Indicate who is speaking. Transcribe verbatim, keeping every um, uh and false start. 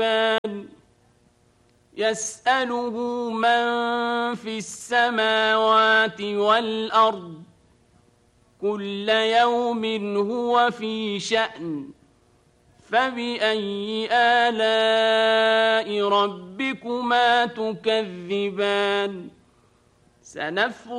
Speaker 1: يسأله من في السماوات والأرض كل يوم هو في شأن فبأي آلاء ربكما تكذبان سنفرغ